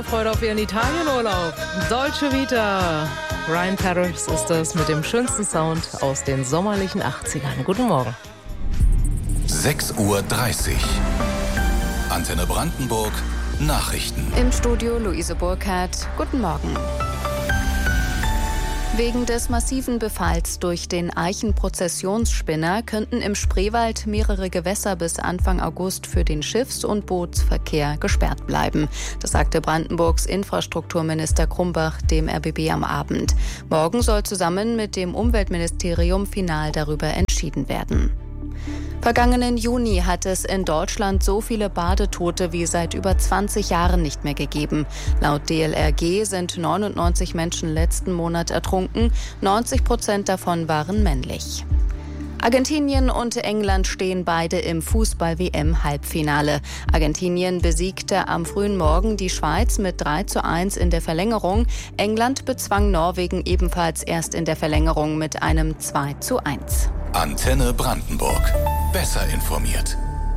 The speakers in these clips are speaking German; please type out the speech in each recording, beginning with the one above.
Freude auf Ihren Italienurlaub. Deutsche Vita. Ryan Paris ist das mit dem schönsten Sound aus den sommerlichen 80ern. Guten Morgen. 6:30 Uhr. Antenne Brandenburg. Nachrichten. Im Studio Luise Burkhardt. Guten Morgen. Wegen des massiven Befalls durch den Eichenprozessionsspinner könnten im Spreewald mehrere Gewässer bis Anfang August für den Schiffs- und Bootsverkehr gesperrt bleiben. Das sagte Brandenburgs Infrastrukturminister Krumbach dem RBB am Abend. Morgen soll zusammen mit dem Umweltministerium final darüber entschieden werden. Vergangenen Juni hat es in Deutschland so viele Badetote wie seit über 20 Jahren nicht mehr gegeben. Laut DLRG sind 99 Menschen letzten Monat ertrunken, 90% davon waren männlich. Argentinien und England stehen beide im Fußball-WM-Halbfinale. Argentinien besiegte am frühen Morgen die Schweiz mit 3:1 in der Verlängerung. England bezwang Norwegen ebenfalls erst in der Verlängerung mit einem 2:1. Antenne Brandenburg. Besser informiert.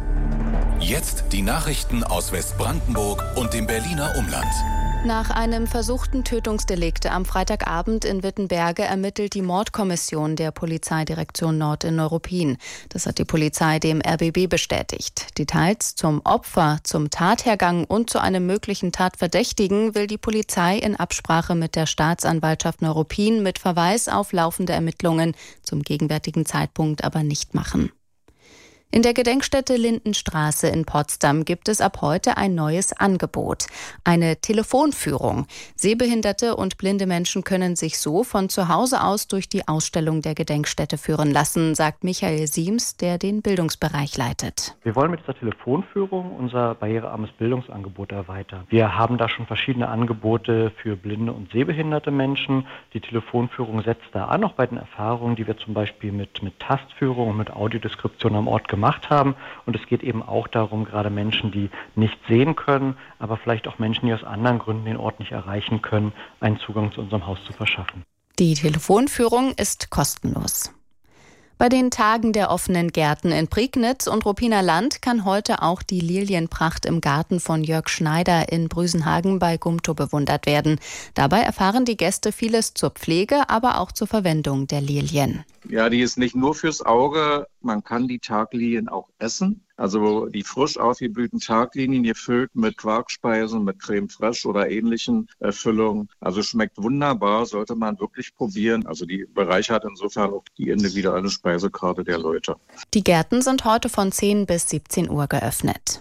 Jetzt die Nachrichten aus Westbrandenburg und dem Berliner Umland. Nach einem versuchten Tötungsdelikt am Freitagabend in Wittenberge ermittelt die Mordkommission der Polizeidirektion Nord in Neuruppin. Das hat die Polizei dem RBB bestätigt. Details zum Opfer, zum Tathergang und zu einem möglichen Tatverdächtigen will die Polizei in Absprache mit der Staatsanwaltschaft Neuruppin mit Verweis auf laufende Ermittlungen zum gegenwärtigen Zeitpunkt aber nicht machen. In der Gedenkstätte Lindenstraße in Potsdam gibt es ab heute ein neues Angebot. Eine Telefonführung. Sehbehinderte und blinde Menschen können sich so von zu Hause aus durch die Ausstellung der Gedenkstätte führen lassen, sagt Michael Siems, der den Bildungsbereich leitet. Wir wollen mit dieser Telefonführung unser barrierearmes Bildungsangebot erweitern. Wir haben da schon verschiedene Angebote für blinde und sehbehinderte Menschen. Die Telefonführung setzt da an, auch bei den Erfahrungen, die wir zum Beispiel mit Tastführung und mit Audiodeskription am Ort gemacht haben. Und es geht eben auch darum, gerade Menschen, die nicht sehen können, aber vielleicht auch Menschen, die aus anderen Gründen den Ort nicht erreichen können, einen Zugang zu unserem Haus zu verschaffen. Die Telefonführung ist kostenlos. Bei den Tagen der offenen Gärten in Prignitz und Ruppiner Land kann heute auch die Lilienpracht im Garten von Jörg Schneider in Brüsenhagen bei Gumtow bewundert werden. Dabei erfahren die Gäste vieles zur Pflege, aber auch zur Verwendung der Lilien. Ja, die ist nicht nur fürs Auge, man kann die Taglilien auch essen. Also die frisch aufgeblühten Taglilien gefüllt mit Quarkspeisen, mit Creme fraiche oder ähnlichen Füllungen. Also schmeckt wunderbar, sollte man wirklich probieren. Also die bereichert insofern auch die individuelle Speisekarte der Leute. Die Gärten sind heute von 10 bis 17 Uhr geöffnet.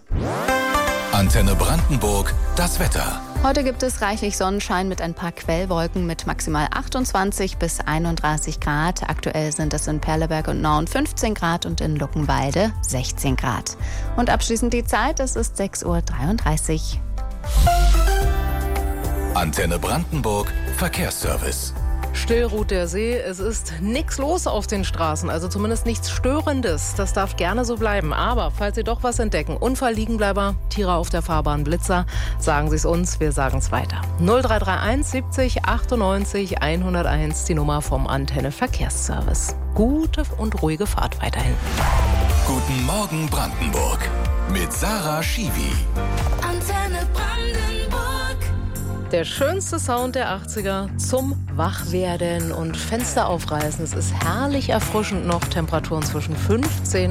Antenne Brandenburg, das Wetter. Heute gibt es reichlich Sonnenschein mit ein paar Quellwolken mit maximal 28 bis 31 Grad. Aktuell sind es in Perleberg und Nauen 15 Grad und in Luckenwalde 16 Grad. Und abschließend die Zeit, es ist 6:33 Uhr. Antenne Brandenburg, Verkehrsservice. Still ruht der See. Es ist nichts los auf den Straßen, also zumindest nichts Störendes. Das darf gerne so bleiben. Aber falls Sie doch was entdecken, Unfall, Liegenbleiber, Tiere auf der Fahrbahn, Blitzer, sagen Sie es uns, wir sagen es weiter. 0331 70 98 101, die Nummer vom Antenne Verkehrsservice. Gute und ruhige Fahrt weiterhin. Guten Morgen Brandenburg mit Sarah Schiwi. Antenne Brandenburg. Der schönste Sound der 80er zum Wachwerden und Fenster aufreißen. Es ist herrlich erfrischend noch. Temperaturen zwischen 15